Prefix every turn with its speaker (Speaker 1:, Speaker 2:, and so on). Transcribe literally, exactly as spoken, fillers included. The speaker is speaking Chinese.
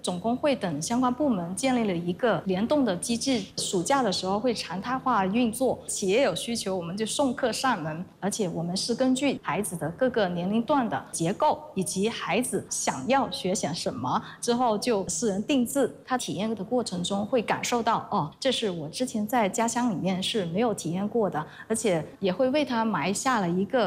Speaker 1: 总工会等相关部门建立了一个联动的机制，暑假的时候会常态化运作，企业有需求我们就送客上门，而且我们是根据孩子的各个年龄段的结构以及孩子想要学些什么，之后就私人定制。他体验的过程中会感受到，哦，这是我之前在家乡里面是没有体验过的，而且也会为他埋下了一个